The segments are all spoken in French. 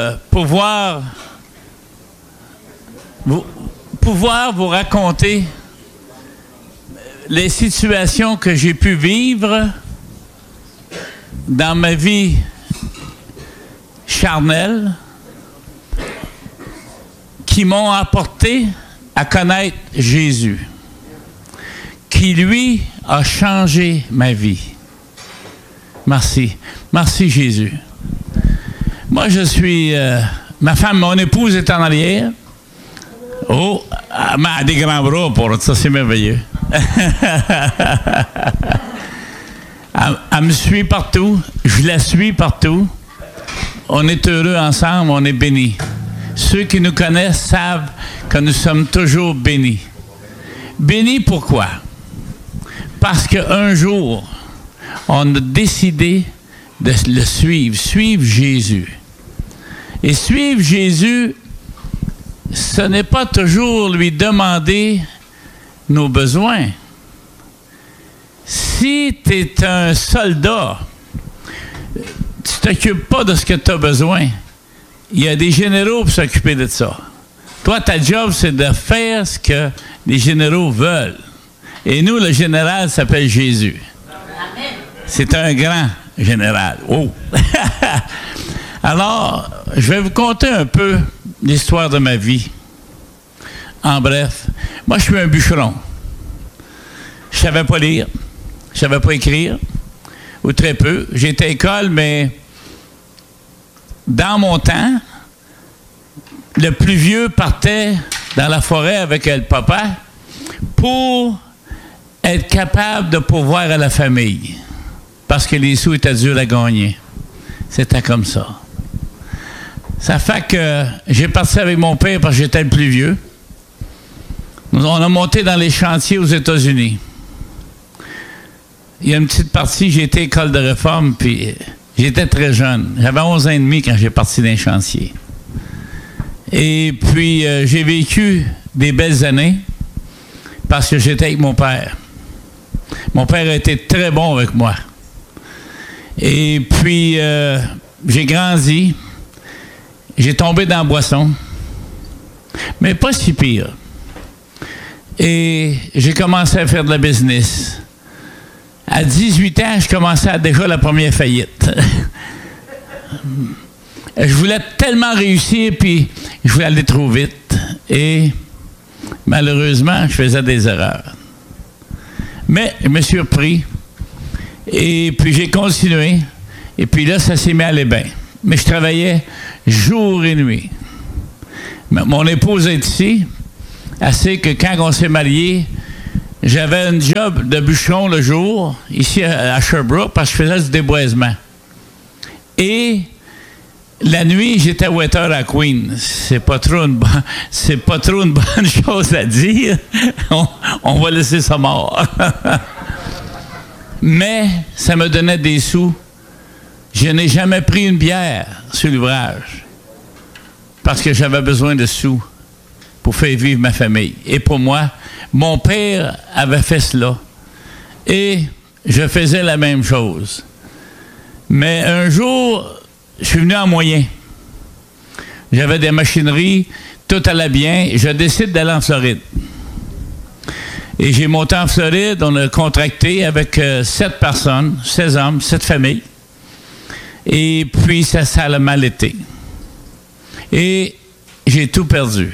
pouvoir vous raconter les situations que j'ai pu vivre dans ma vie charnelle qui m'ont apporté à connaître Jésus, qui, lui, a changé ma vie. Merci. Merci, Jésus. Moi, je suis... ma femme, mon épouse est en arrière. Oh, elle a des grands bras pour ça, c'est merveilleux. Elle me suit partout, je la suis partout. On est heureux ensemble, on est bénis. Ceux qui nous connaissent savent que nous sommes toujours bénis. Bénis pourquoi? Parce qu'un jour, on a décidé de le suivre Jésus. Et suivre Jésus, ce n'est pas toujours lui demander nos besoins. Si tu es un soldat, tu ne t'occupes pas de ce que tu as besoin. Il y a des généraux pour s'occuper de ça. Toi, ta job, c'est de faire ce que les généraux veulent. Et nous, le général s'appelle Jésus. Amen. C'est un grand général. Oh! Alors, je vais vous conter un peu l'histoire de ma vie. En bref, moi, je suis un bûcheron. Je ne savais pas lire, je ne savais pas écrire, ou très peu. J'étais à l'école, mais dans mon temps, le plus vieux partait dans la forêt avec le papa pour être capable de pourvoir à la famille. Parce que les sous étaient durs à gagner. C'était comme ça. Ça fait que j'ai parti avec mon père parce que j'étais le plus vieux. On a monté dans les chantiers aux États-Unis. Il y a une petite partie, j'ai été à l'école de réforme, puis j'étais très jeune. J'avais 11 ans et demi quand j'ai parti dans les chantiers. Et puis, j'ai vécu des belles années parce que j'étais avec mon père. Mon père a été très bon avec moi. Et puis, j'ai grandi. J'ai tombé dans la boisson. Mais pas si pire. Et j'ai commencé à faire de la business. À 18 ans, je commençais à déjà la première faillite. Je voulais tellement réussir, puis je voulais aller trop vite. Et malheureusement, je faisais des erreurs. Mais je me suis repris. Et puis j'ai continué. Et puis là, ça s'est mis à aller bien. Mais je travaillais jour et nuit. Mon épouse est ici. Elle sait que quand on s'est mariés, j'avais un job de bûcheron le jour, ici à Sherbrooke, parce que je faisais du déboisement. Et la nuit, j'étais waiter à Queen. C'est pas trop une bonne chose à dire. On va laisser ça mort. Mais ça me donnait des sous. Je n'ai jamais pris une bière sur l'ouvrage parce que j'avais besoin de sous pour faire vivre ma famille. Et pour moi, mon père avait fait cela. Et je faisais la même chose. Mais un jour, je suis venu en moyen. J'avais des machineries, tout allait bien. Je décide d'aller en Floride. Et j'ai monté en Floride, on a contracté avec 7 personnes, 16 hommes, 7 familles. Et puis, ça a mal été. Et j'ai tout perdu.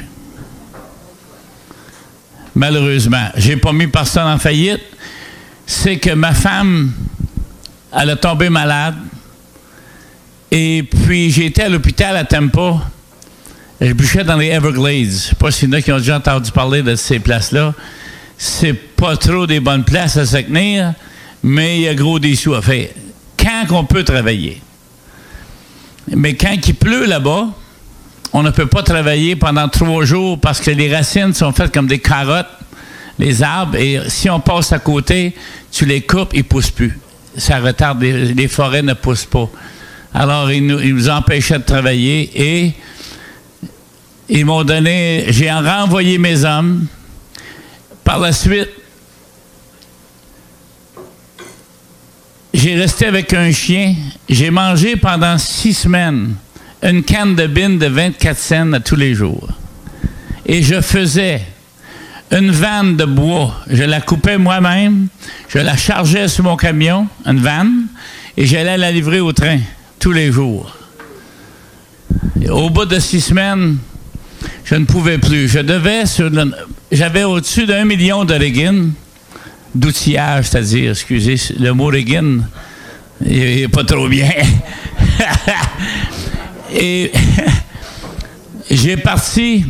Malheureusement. J'ai pas mis personne en faillite. C'est que ma femme, elle a tombé malade. Et puis, j'ai été à l'hôpital à Tampa. Je bûchais dans les Everglades. Je ne sais pas s'il y en a qui ont déjà entendu parler de ces places-là. C'est pas trop des bonnes places à se tenir, mais il y a gros des sous à faire. Quand on peut travailler. Mais quand il pleut là-bas, on ne peut pas travailler pendant 3 jours parce que les racines sont faites comme des carottes, les arbres, et si on passe à côté, tu les coupes, ils ne poussent plus. Ça retarde, les forêts ne poussent pas. Alors, ils nous empêchaient de travailler et ils m'ont donné, j'ai renvoyé mes hommes. Par la suite, j'ai resté avec un chien. J'ai mangé pendant 6 semaines une canne de bine de 24 cents à tous les jours. Et je faisais une vanne de bois. Je la coupais moi-même, je la chargeais sur mon camion, une vanne, et j'allais la livrer au train tous les jours. Et au bout de 6 semaines, je ne pouvais plus. J'avais au-dessus d'1 million de riggins, d'outillage, c'est-à-dire, excusez, le mot riggin, il n'est pas trop bien. Et j'ai parti.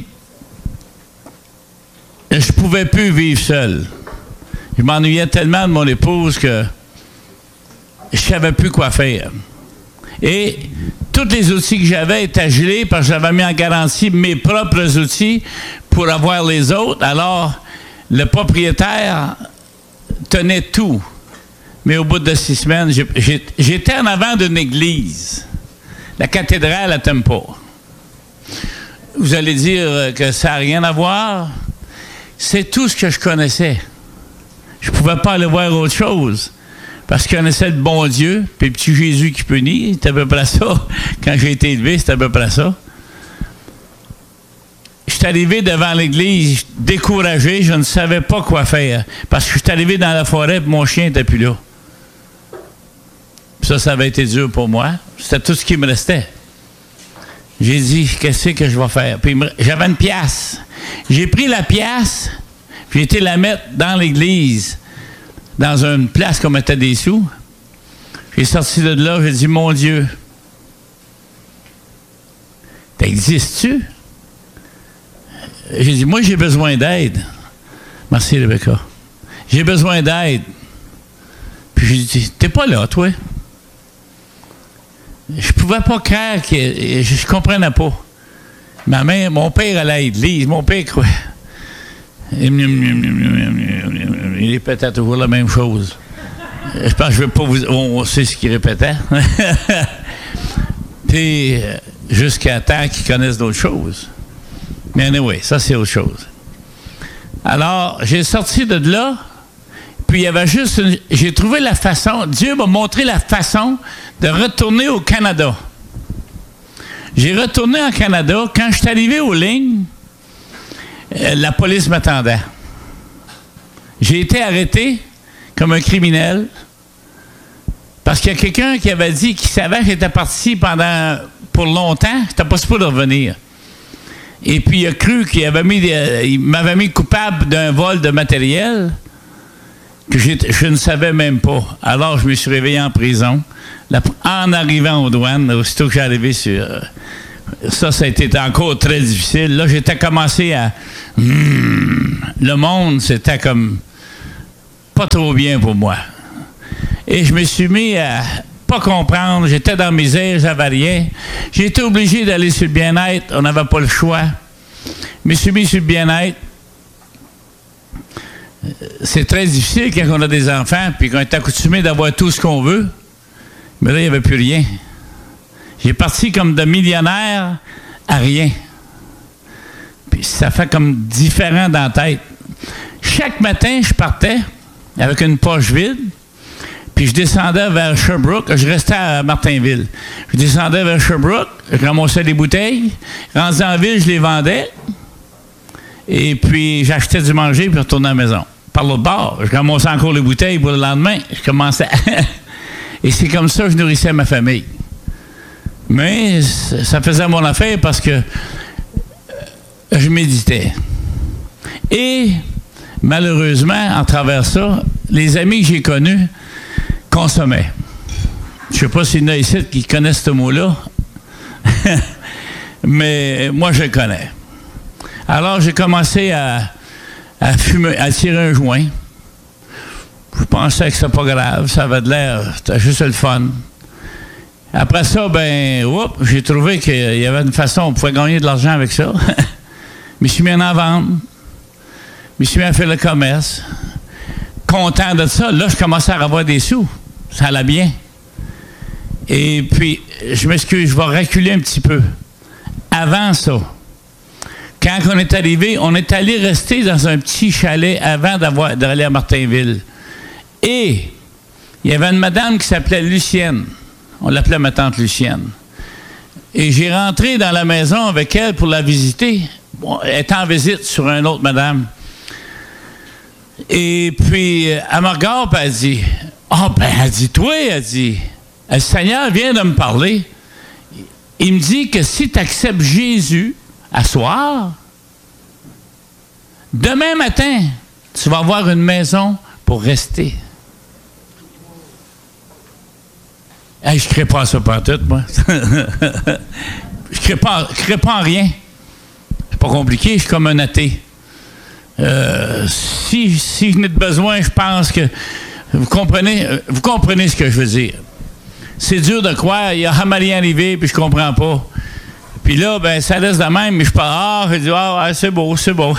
Je ne pouvais plus vivre seul. Je m'ennuyais tellement de mon épouse que je ne savais plus quoi faire. Et tous les outils que j'avais étaient gelés parce que j'avais mis en garantie mes propres outils pour avoir les autres. Alors, le propriétaire tenait tout. Mais au bout de 6 semaines, j'étais en avant d'une église, la cathédrale à Tempo. Vous allez dire que ça n'a rien à voir. C'est tout ce que je connaissais. Je ne pouvais pas aller voir autre chose. Parce que je connaissais le bon Dieu, puis le petit Jésus qui punit, c'était à peu près ça. Quand j'ai été élevé, c'était à peu près ça. Je suis arrivé devant l'église découragé, je ne savais pas quoi faire. Parce que je suis arrivé dans la forêt, puis mon chien n'était plus là. Ça avait été dur pour moi. C'était tout ce qui me restait. J'ai dit, qu'est-ce que je vais faire? Puis j'avais une pièce. J'ai pris la pièce, puis j'ai été la mettre dans l'église, dans une place qu'on mettait des sous. J'ai sorti de là, j'ai dit, mon Dieu, t'existes-tu? J'ai dit, moi, j'ai besoin d'aide. Merci, Rebecca. J'ai besoin d'aide. Puis j'ai dit, t'es pas là, toi? Je pouvais pas croire que je comprenais pas. Mon père allait à l'église. Mon père croit. Il répétait toujours la même chose. Je pense que je ne veux pas vous... On sait ce qu'il répétait. Puis, jusqu'à temps qu'ils connaissent d'autres choses. Mais anyway, ça, c'est autre chose. Alors, j'ai sorti de là, puis il y avait juste... J'ai trouvé la façon... Dieu m'a montré la façon de retourner au Canada. J'ai retourné au Canada. Quand je suis arrivé aux lignes, la police m'attendait. J'ai été arrêté comme un criminel parce qu'il y a quelqu'un qui avait dit qu'il savait que j'étais parti pour longtemps, j'étais pas supposé de revenir. Et puis il a cru qu'il m'avait mis coupable d'un vol de matériel que je ne savais même pas. Alors je me suis réveillé en prison en arrivant aux douanes, aussitôt que j'ai arrivé sur... Ça a été encore très difficile. Là, j'étais commencé à... le monde, c'était comme pas trop bien pour moi. Et je me suis mis à pas comprendre. J'étais dans mes airs, j'avais rien. J'ai été obligé d'aller sur le bien-être. On n'avait pas le choix. Je me suis mis sur le bien-être. C'est très difficile quand on a des enfants puis qu'on est accoutumé d'avoir tout ce qu'on veut. Mais là, il n'y avait plus rien. J'ai parti comme de millionnaire à rien. Puis ça fait comme différent dans la tête. Chaque matin, je partais avec une poche vide, puis je descendais vers Sherbrooke. Je restais à Martinville. Je descendais vers Sherbrooke, je ramassais des bouteilles. Rendu en ville, je les vendais. Et puis, j'achetais du manger, puis je retournais à la maison. Par l'autre bord, je ramassais encore les bouteilles pour le lendemain. Je commençais... Et c'est comme ça que je nourrissais ma famille. Mais ça faisait mon affaire parce que je méditais. Et malheureusement, en travers ça, les amis que j'ai connus consommaient. Je ne sais pas s'il y en a ici qui connaissent ce mot-là, mais moi, je le connais. Alors, j'ai commencé à fumer, à tirer un joint. Je pensais que c'était pas grave, ça avait de l'air, c'était juste le fun. Après ça, j'ai trouvé qu'il y avait une façon, on pouvait gagner de l'argent avec ça. Je me suis mis à en vendre. Je me suis mis à faire le commerce. Content de ça, là, je commençais à avoir des sous. Ça allait bien. Et puis, je m'excuse, je vais reculer un petit peu. Avant ça, quand on est arrivé, on est allé rester dans un petit chalet avant d'aller à Martinville. Et il y avait une madame qui s'appelait Lucienne. On l'appelait ma tante Lucienne. Et j'ai rentré dans la maison avec elle pour la visiter. Bon, elle était en visite sur une autre madame. Et puis, elle me regarde et elle dit, « Ah, ben, elle dit, toi, elle dit, le Seigneur vient de me parler. Il me dit que si tu acceptes Jésus à soir, demain matin, tu vas avoir une maison pour rester. » Hey, je ne crée pas à ça pantoute, moi. Je ne crée pas en rien. C'est pas compliqué, je suis comme un athée. Si je n'ai de besoin, je pense que vous comprenez ce que je veux dire. C'est dur de croire, il y a Hamalien arrivé, puis je comprends pas. Puis là, ben ça laisse de même, mais je parle, je dis, ah, c'est beau, c'est beau.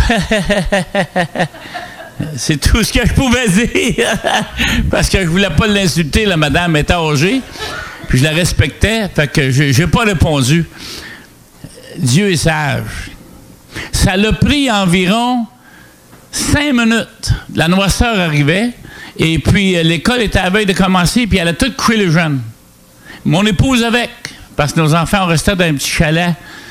C'est tout ce que je pouvais dire. Parce que je voulais pas l'insulter, la madame était âgée, puis je la respectais, fait que j'ai pas répondu. Dieu est sage. Ça l'a pris environ 5 minutes. La noirceur arrivait, et puis l'école était à la veille de commencer, puis elle a tout couché le jeune. Mon épouse avec, parce que nos enfants restaient dans un petit chalet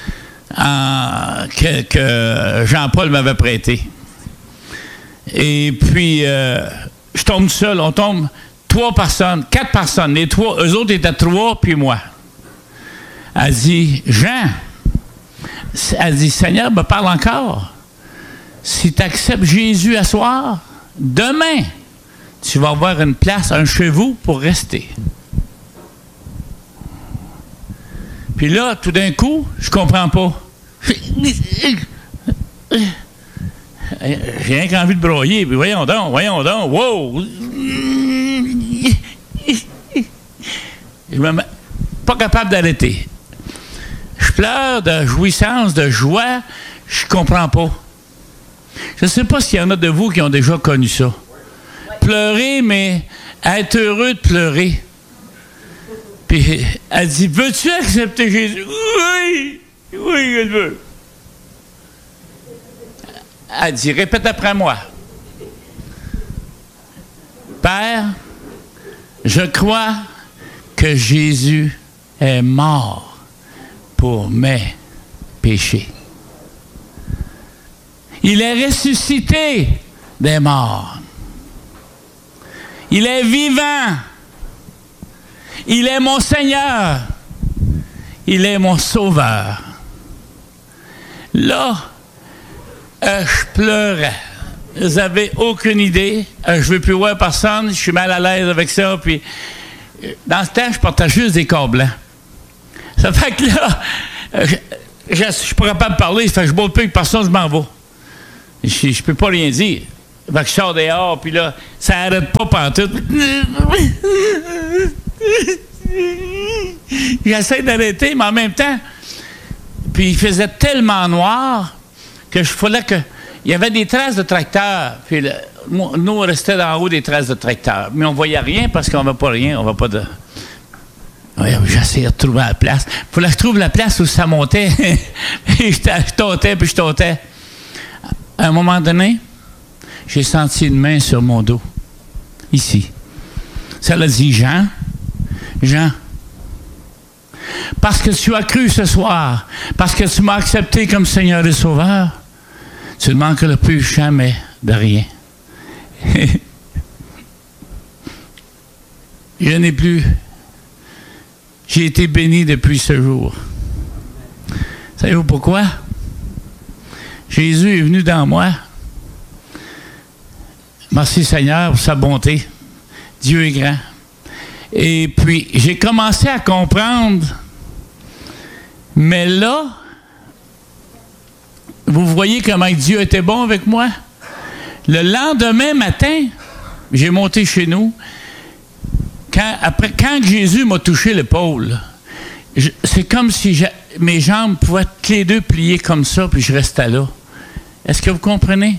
que Jean-Paul m'avait prêté. Et puis, je tombe seul. On tombe 4 personnes. Les 3, eux autres étaient 3, puis moi. Elle dit, Jean, elle dit, Seigneur me parle encore. Si tu acceptes Jésus à soir, demain, tu vas avoir une place, un chez vous pour rester. Puis là, tout d'un coup, je comprends pas. J'ai rien qu'envie de broyer, puis voyons donc, wow! Je me mets pas capable d'arrêter. Je pleure de jouissance, de joie, je comprends pas. Je ne sais pas s'il y en a de vous qui ont déjà connu ça. Pleurer, mais être heureux de pleurer. Puis elle dit, veux-tu accepter Jésus? Oui, je le veux. Elle dit, répète après moi. Père, je crois que Jésus est mort pour mes péchés. Il est ressuscité des morts. Il est vivant. Il est mon Seigneur. Il est mon Sauveur. Là, je pleurais. Vous n'avez aucune idée. Je ne veux plus voir personne. Je suis mal à l'aise avec ça. Puis, dans ce temps, je portais juste des corps blancs. Ça fait que là, je ne suis pas capable de parler. Ça fait que je ne bois plus avec personne, je m'en vais. Je ne peux pas rien dire. Fait que je sors dehors, puis là, ça n'arrête pas pantoute. J'essaie d'arrêter, mais en même temps, puis il faisait tellement noir que je fallait que... Il y avait des traces de tracteur, puis nous, on restait en haut des traces de tracteur. Mais on ne voyait rien parce qu'on ne voit pas rien, on ne va pas de... Ouais, j'essayais de trouver la place. Il fallait que je trouve la place où ça montait. je tâtais. À un moment donné, j'ai senti une main sur mon dos, ici. Ça l'a dit, Jean, parce que tu as cru ce soir, parce que tu m'as accepté comme Seigneur et Sauveur, tu ne manqueras plus jamais de rien. Je n'ai plus. J'ai été béni depuis ce jour. Savez-vous pourquoi? Jésus est venu dans moi. Merci Seigneur pour sa bonté. Dieu est grand. Et puis, j'ai commencé à comprendre. Mais là, vous voyez comment Dieu était bon avec moi? Le lendemain matin, j'ai monté chez nous. Quand Jésus m'a touché l'épaule, c'est comme si mes jambes pouvaient toutes les deux plier comme ça, puis je restais là. Est-ce que vous comprenez?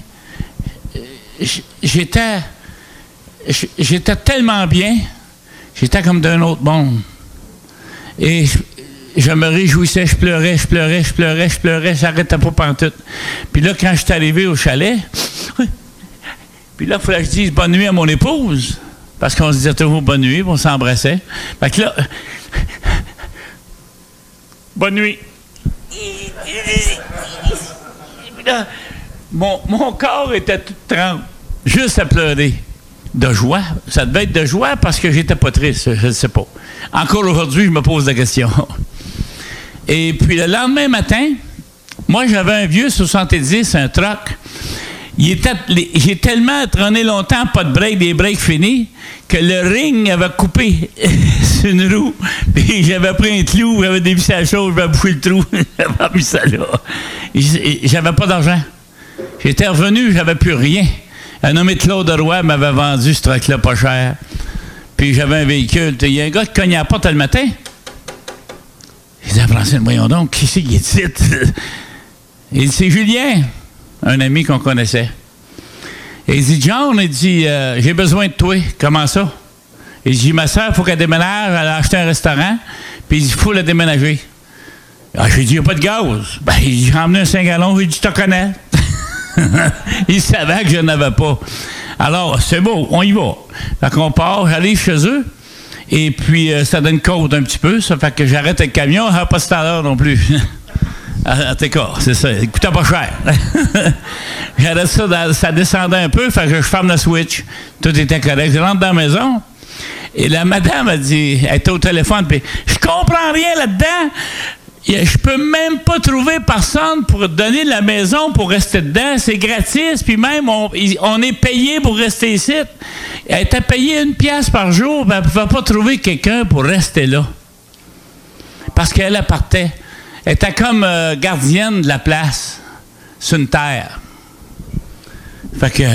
J'étais tellement bien, j'étais comme d'un autre monde. Et je me réjouissais, je pleurais, j'arrêtais pas pantoute. Puis là, quand je suis arrivé au chalet, puis là, il fallait que je dise bonne nuit à mon épouse, parce qu'on se disait toujours bonne nuit, on s'embrassait. Fait que là, Bonne nuit. Là, mon corps était tout trempe, juste à pleurer. De joie. Ça devait être de joie parce que j'étais pas triste, je ne sais pas. Encore aujourd'hui, je me pose la question. Et puis le lendemain matin, moi j'avais un vieux 70, un truck. J'ai tellement traîné longtemps, pas de break, des breaks finis, que le ring avait coupé sur une roue. Puis j'avais pris un clou, j'avais dévissé la chose, j'avais bouffé le trou, j'avais mis ça là. J'avais pas d'argent. J'étais revenu, j'avais plus rien. Un nommé Claude Roy m'avait vendu ce truck-là pas cher. Puis j'avais un véhicule. Il y a un gars qui cognait à la porte le matin. Il dit à Francine, voyons donc, qui c'est qui est ici? Il dit, c'est Julien, un ami qu'on connaissait. Et il dit, John, il dit, j'ai besoin de toi. Comment ça? Il dit, ma soeur, il faut qu'elle déménage, elle a acheté un restaurant, puis il dit, il faut la déménager. Ah, j'ai dit, il n'y a pas de gaz. Ben, il dit, j'ai emmené un 5 gallons, il dit, tu te connais. Il savait que je n'avais pas. Alors, c'est beau, on y va. Fait qu'on part, j'arrive chez eux, et puis ça donne côte un petit peu, ça fait que j'arrête le camion, pas tout à l'heure non plus. À tes corps, c'est ça. Il coûtait pas cher. J'arrête ça, ça descendait un peu, fait que je ferme le switch. Tout était correct. Je rentre dans la maison, et la madame a dit, elle était au téléphone, puis je comprends rien là-dedans. Je peux même pas trouver personne pour donner la maison pour rester dedans. C'est gratis. Puis même, on est payé pour rester ici. Elle était payée 1 pièce par jour. Ben, elle ne pouvait pas trouver quelqu'un pour rester là. Parce qu'elle partait. Elle était comme gardienne de la place sur une terre. Fait que...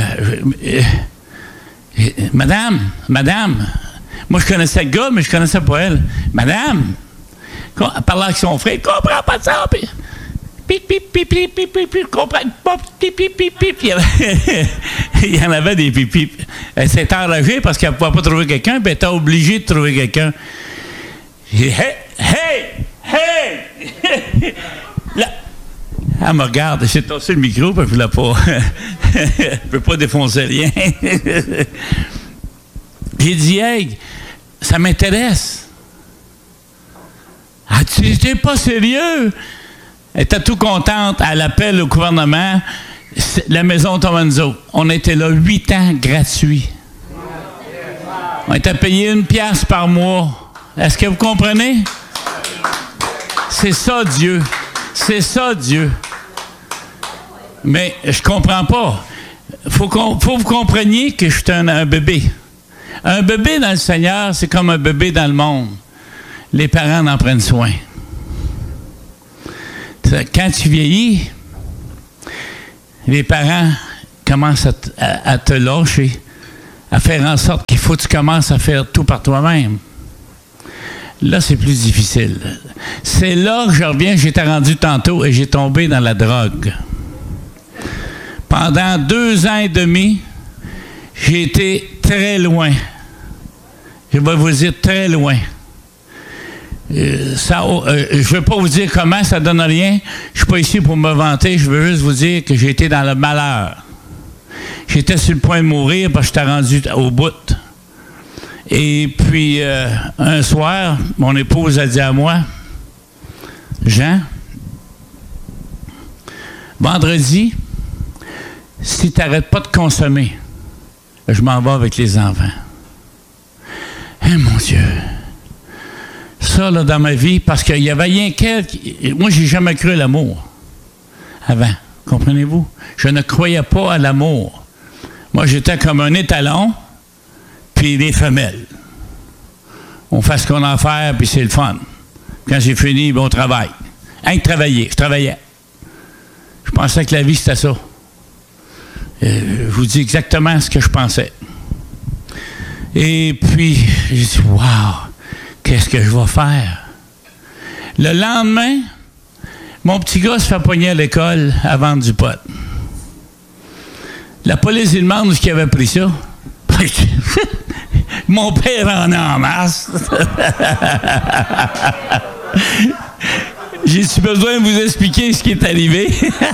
Madame, moi je connaissais le gars, mais je connaissais pas elle. Madame... Elle parlait avec son frère, il ne comprend pas ça. Puis, je comprends pas. Il y en avait des pipi. Elle s'est enragée parce qu'elle ne pouvait pas trouver quelqu'un, puis elle était obligée de trouver quelqu'un. J'ai dit, hey! Là, elle me regarde, j'ai tossé le micro, puis je ne peux pas défoncer rien. J'ai dit, hey, ça m'intéresse. Ah, tu n'es pas sérieux? Elle était tout contente. Elle appelle au gouvernement. La maison Tomanzo. On était là 8 ans gratuits. On était payé 1 pièce par mois. Est-ce que vous comprenez? C'est ça, Dieu. C'est ça, Dieu. Mais je comprends pas. Faut que vous compreniez que je suis un bébé. Un bébé dans le Seigneur, c'est comme un bébé dans le monde. Les parents en prennent soin. Quand tu vieillis, les parents commencent à te lâcher, à faire en sorte qu'il faut que tu commences à faire tout par toi-même. Là, c'est plus difficile. C'est là que je reviens, j'étais rendu tantôt et j'ai tombé dans la drogue. Pendant 2 ans et demi, j'ai été très loin. Je vais vous dire très loin. Je ne veux pas vous dire comment, ça ne donne rien. Je ne suis pas ici pour me vanter, je veux juste vous dire que j'ai été dans le malheur. J'étais sur le point de mourir parce que j'étais rendu au bout. Et puis, un soir, mon épouse a dit à moi, Jean, vendredi, si tu n'arrêtes pas de consommer, je m'en vais avec les enfants. Eh mon Dieu! Ça, là, dans ma vie, parce qu'il y avait rien qu'elle... Moi, j'ai jamais cru à l'amour avant, comprenez-vous? Je ne croyais pas à l'amour. Moi, j'étais comme un étalon, puis les femelles. On fait ce qu'on a à faire, puis c'est le fun. Quand j'ai fini, on travaille. Je travaillais. Je pensais que la vie, c'était ça. Je vous dis exactement ce que je pensais. Et puis, j'ai dit, wow! Qu'est-ce que je vais faire? Le lendemain, mon petit gars se fait pogner à l'école à vendre du pot. La police lui demande où il avait pris ça. Mon père en a en masse. J'ai-tu besoin de vous expliquer ce qui est arrivé?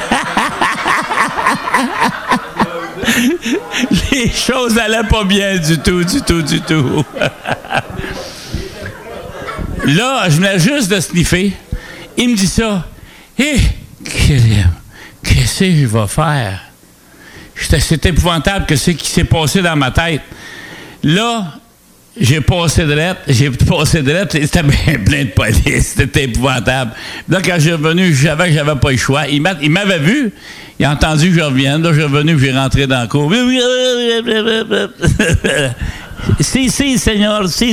Les choses n'allaient pas bien du tout. Là, je venais juste de sniffer. il me dit ça. Hé, qu'est-ce que je vais faire? C'est épouvantable que ce qui s'est passé dans ma tête. Là, j'ai passé de lettres, c'était bien plein de police, c'était épouvantable. Là, quand je suis revenu, je savais que j'avais pas le choix. Il m'avait vu, il a entendu que je revienne. Là, je suis revenu, j'ai rentré dans la cour. Si, Seigneur, si.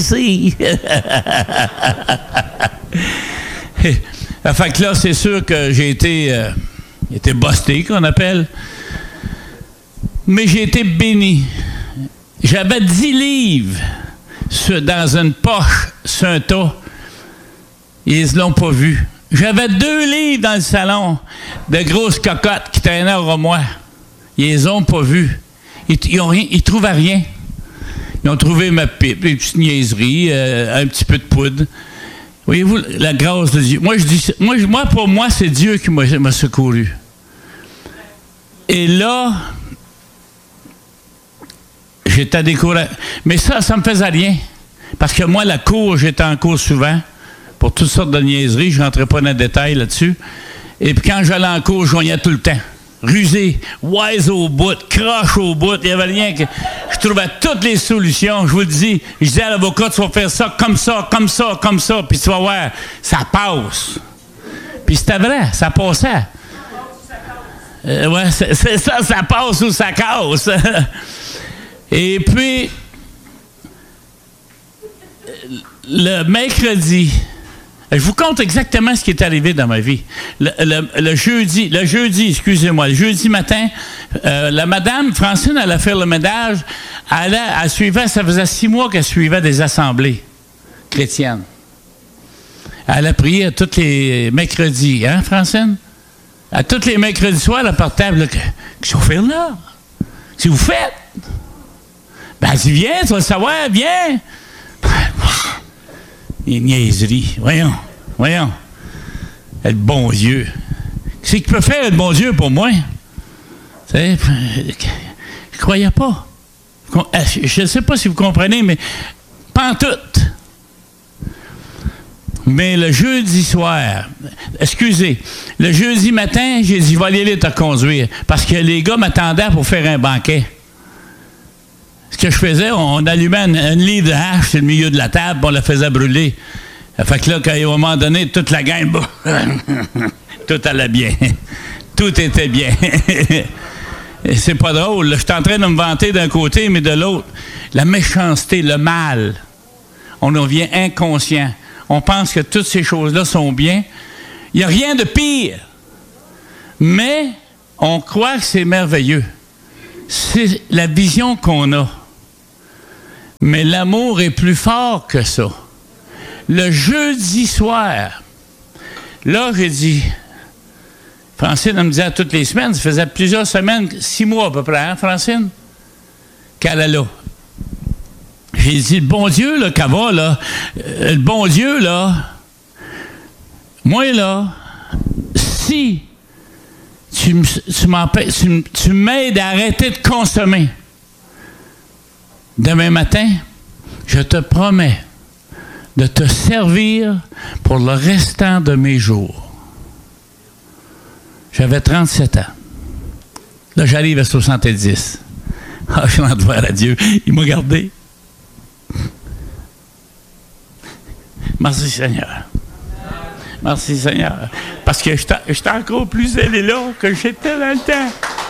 Fait que là, c'est sûr que j'ai été busté, qu'on appelle. Mais j'ai été béni. J'avais 10 livres dans une poche sur un tas. Ils ne l'ont pas vu. J'avais 2 livres dans le salon de grosses cocottes qui traînaient au moi. Ils les ont pas vus. Ils trouvaient rien. Ils ont trouvé ma pipe, des petites niaiseries, un petit peu de poudre. Voyez-vous, la grâce de Dieu. Pour moi, c'est Dieu qui m'a secouru. Et là, j'étais découragé. Mais ça me faisait rien. Parce que moi, la cour, j'étais en cours souvent, pour toutes sortes de niaiseries. Je ne rentrais pas dans les détails là-dessus. Et puis quand j'allais en cours, je joignais tout le temps. Rusé, wise au bout, croche au bout. Il n'y avait rien que... Je trouvais toutes les solutions. Je vous le dis. Je disais à l'avocat, tu vas faire ça, comme ça, comme ça, comme ça. Puis tu vas voir, ça passe. Puis c'était vrai, ça passait. Ouais, c'est ça, ça passe ou ça casse. Et puis, le mercredi, je vous compte exactement ce qui est arrivé dans ma vie. Le jeudi matin, la madame, Francine, elle a fait le ménage. Elle suivait, ça faisait 6 mois qu'elle suivait des assemblées chrétiennes. Elle a prié à tous les mercredis, hein, Francine? À tous les mercredis soirs, elle partait, qu'est-ce que vous faites là? Qu'est-ce que vous faites? Ben, elle dit, viens, tu vas le savoir, viens. Les niaiseries. Voyons. Le bon Dieu. Qu'est-ce qu'il peut faire, le bon Dieu, pour moi? Tu sais, je croyais pas. Je ne sais pas si vous comprenez, mais pas en tout. Mais le jeudi matin, j'ai dit, va aller te conduire. Parce que les gars m'attendaient pour faire un banquet. Ce que je faisais, on allumait une livre de hache sur le milieu de la table, on la faisait brûler. Fait que là, à un moment donné, toute la gang, tout allait bien. Tout était bien. Et c'est pas drôle. Je suis en train de me vanter d'un côté, mais de l'autre, la méchanceté, le mal, on en devient inconscient. On pense que toutes ces choses-là sont bien. Il n'y a rien de pire. Mais on croit que c'est merveilleux. C'est la vision qu'on a. Mais l'amour est plus fort que ça. Le jeudi soir, là, j'ai dit, Francine, elle me disait toutes les semaines, ça faisait plusieurs semaines, 6 mois à peu près, hein, Francine, qu'elle est là. J'ai dit, le bon Dieu, là, qu'elle va, là, le bon Dieu, là, moi, là, si tu m'aides à arrêter de consommer, demain matin, je te promets de te servir pour le restant de mes jours. J'avais 37 ans. Là, j'arrive à 70. Ah, je m'en dois à Dieu. Il m'a gardé. Merci, Seigneur. Merci, Seigneur. Parce que j'étais encore plus zélé là que j'étais dans le temps.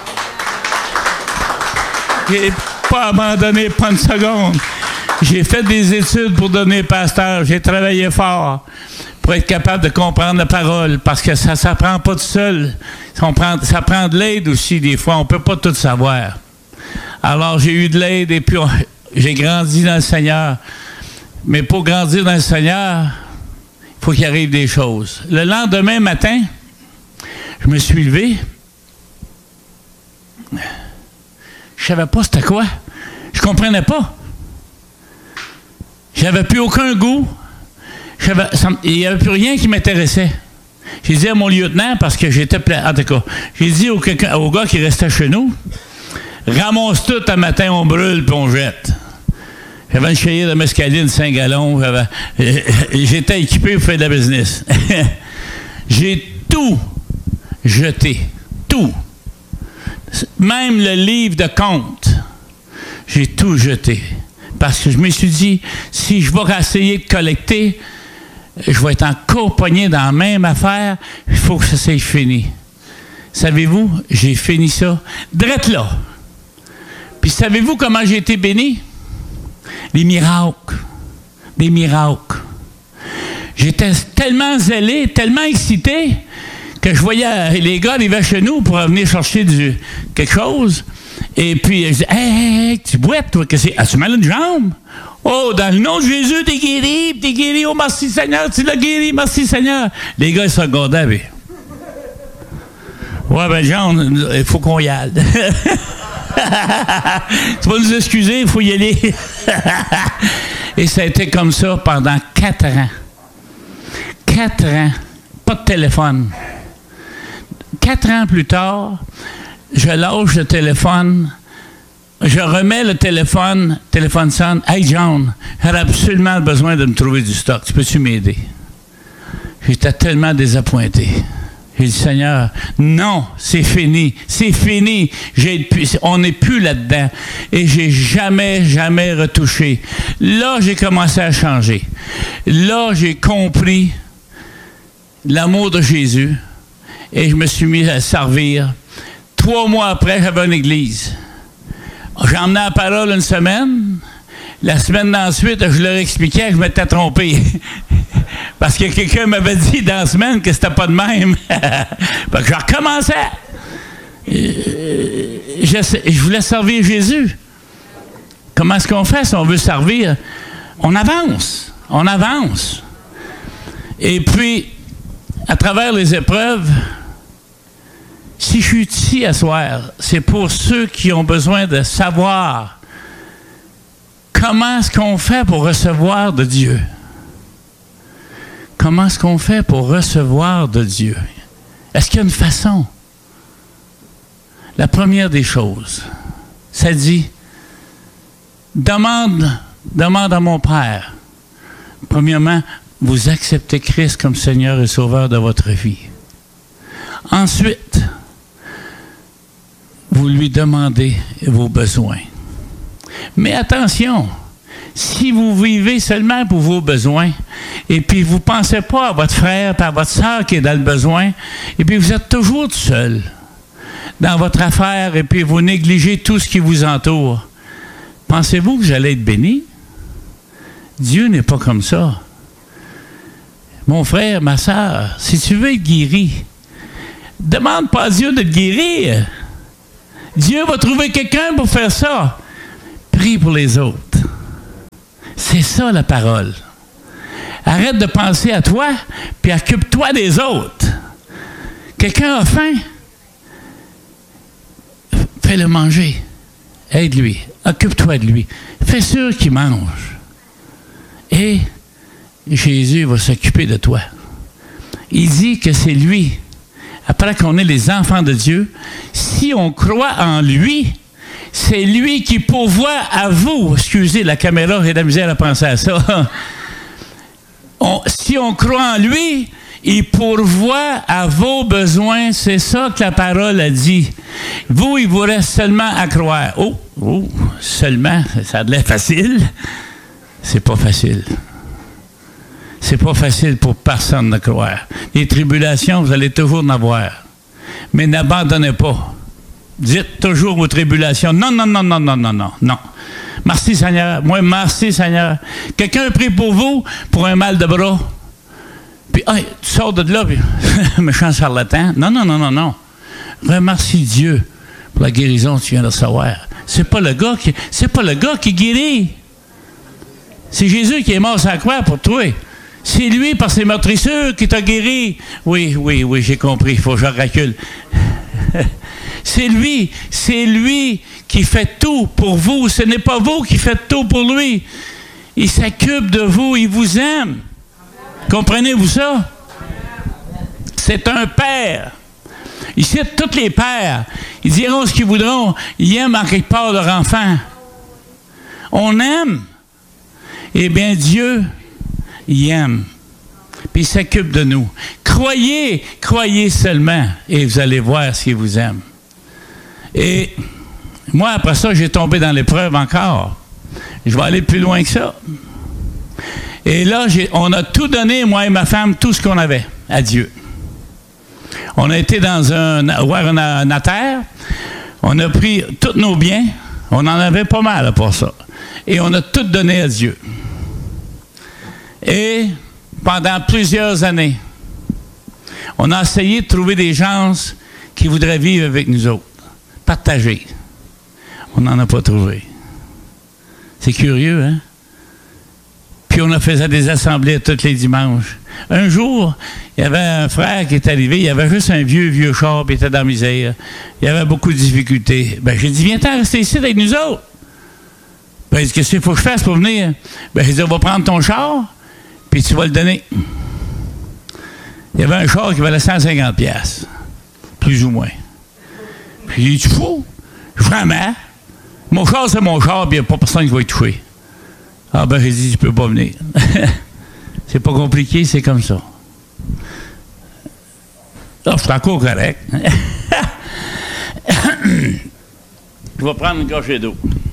J'ai pas abandonné, pas une seconde. J'ai fait des études pour devenir pasteur. J'ai travaillé fort pour être capable de comprendre la parole, parce que ça ne s'apprend pas tout seul. Ça prend de l'aide aussi, des fois. On ne peut pas tout savoir. Alors, j'ai eu de l'aide et puis j'ai grandi dans le Seigneur. Mais pour grandir dans le Seigneur, il faut qu'il arrive des choses. Le lendemain matin, je me suis levé. Je savais pas c'était quoi. Je comprenais pas. J'avais plus aucun goût. Il n'y avait plus rien qui m'intéressait. J'ai dit à mon lieutenant, parce que j'étais plein. En tout cas, j'ai dit au gars qui restait chez nous, ramasse tout un matin, on brûle puis on jette. J'avais une chérie de mescaline, 5 gallons. J'étais équipé pour faire de la business. J'ai tout jeté. Tout. Même le livre de comptes, j'ai tout jeté. Parce que je me suis dit, si je vais essayer de collecter, je vais être encore pogné dans la même affaire, il faut que ça soit fini. Savez-vous, j'ai fini ça drette là. Puis savez-vous comment j'ai été béni? Les miracles. Des miracles. J'étais tellement zélé, tellement excité, que je voyais les gars arriver chez nous pour venir chercher quelque chose. Et puis, je dis, hey, tu boites, toi, as-tu mal à une jambe? Oh, dans le nom de Jésus, t'es guéri, oh, merci Seigneur, tu l'as guéri, merci Seigneur. Les gars, ils se regardaient, mais... Ouais, ben, Jean, il faut qu'on y aille. Tu vas nous excuser, il faut y aller. Et ça a été comme ça pendant 4 ans. 4 ans, pas de téléphone. 4 ans plus tard, je lâche le téléphone, je remets le téléphone sonne. Hey John, j'aurais absolument besoin de me trouver du stock. Tu peux-tu m'aider? J'étais tellement désappointé. J'ai dit, Seigneur, non, c'est fini. On n'est plus là-dedans. Et j'ai jamais retouché. Là, j'ai commencé à changer. Là, j'ai compris l'amour de Jésus. Et je me suis mis à servir. 3 mois après, j'avais une église. J'ai emmené la parole une semaine. La semaine d'ensuite, je leur expliquais que je m'étais trompé. Parce que quelqu'un m'avait dit dans la semaine que c'était pas de même. Fait que je recommençais. Je voulais servir Jésus. Comment est-ce qu'on fait si on veut servir? On avance. Et puis, à travers les épreuves, si je suis ici à soir, c'est pour ceux qui ont besoin de savoir comment est-ce qu'on fait pour recevoir de Dieu. Comment est-ce qu'on fait pour recevoir de Dieu? Est-ce qu'il y a une façon? La première des choses, ça dit, demande à mon Père. Premièrement, vous acceptez Christ comme Seigneur et Sauveur de votre vie. Ensuite, vous lui demandez vos besoins. Mais attention, si vous vivez seulement pour vos besoins, et puis vous ne pensez pas à votre frère et à votre sœur qui est dans le besoin, et puis vous êtes toujours tout seul dans votre affaire, et puis vous négligez tout ce qui vous entoure, pensez-vous que vous allez être béni? Dieu n'est pas comme ça. Mon frère, ma sœur, si tu veux être guéri, demande pas à Dieu de te guérir. Dieu va trouver quelqu'un pour faire ça. Prie pour les autres. C'est ça la parole. Arrête de penser à toi, puis occupe-toi des autres. Quelqu'un a faim? Fais-le manger. Aide-lui. Occupe-toi de lui. Fais sûr qu'il mange. Et Jésus va s'occuper de toi. Il dit que c'est lui, après qu'on est les enfants de Dieu, si on croit en lui, c'est lui qui pourvoit à vous. Excusez, la caméra, j'ai de la misère à penser à ça. Si on croit en lui, il pourvoit à vos besoins. C'est ça que la parole a dit. Vous, il vous reste seulement à croire. Oh, seulement, ça a l'air facile. C'est pas facile. C'est pas facile pour personne de croire. Les tribulations, vous allez toujours en avoir. Mais n'abandonnez pas. Dites toujours aux tribulations, non. Merci Seigneur. Moi, merci Seigneur. Quelqu'un prie pour vous pour un mal de bras. Puis, tu sors de là, puis, méchant charlatan. Non. Remercie Dieu pour la guérison que tu viens de recevoir. C'est pas le gars qui guérit. C'est Jésus qui est mort sur la croix pour toi. C'est lui, par ses meurtrissures, qui t'a guéri. Oui, j'ai compris. Il faut que je recule. C'est lui qui fait tout pour vous. Ce n'est pas vous qui faites tout pour lui. Il s'occupe de vous, il vous aime. Comprenez-vous ça? C'est un père. Ici, tous les pères, ils diront ce qu'ils voudront. Ils aiment en quelque part leur enfant. On aime. Eh bien, Dieu, il aime. Puis il s'occupe de nous. croyez seulement, et vous allez voir s'il vous aime. Et moi, après ça, j'ai tombé dans l'épreuve encore. Je vais aller plus loin que ça. Et là, on a tout donné, moi et ma femme, tout ce qu'on avait à Dieu. On a été voir un notaire, on a pris tous nos biens, on en avait pas mal pour ça. Et on a tout donné à Dieu. Et pendant plusieurs années, on a essayé de trouver des gens qui voudraient vivre avec nous autres, partager. On n'en a pas trouvé. C'est curieux, hein? Puis on a fait des assemblées tous les dimanches. Un jour, il y avait un frère qui est arrivé, il avait juste un vieux char, puis il était dans la misère. Il avait beaucoup de difficultés. Ben, j'ai dit, viens-t'en rester ici avec nous autres. Ben, il dit, qu'est-ce qu'il faut que je fasse pour venir? Ben, j'ai dit, on va prendre ton char, puis tu vas le donner. Il y avait un char qui valait 150 $, plus ou moins. Puis il dit, tu fous? Vraiment? Mon char, c'est mon char, puis il n'y a pas personne qui va y toucher. Ah ben, j'ai dit, je peux pas venir. C'est pas compliqué, c'est comme ça. Là, je suis encore correct. Je vais prendre une gorgée d'eau.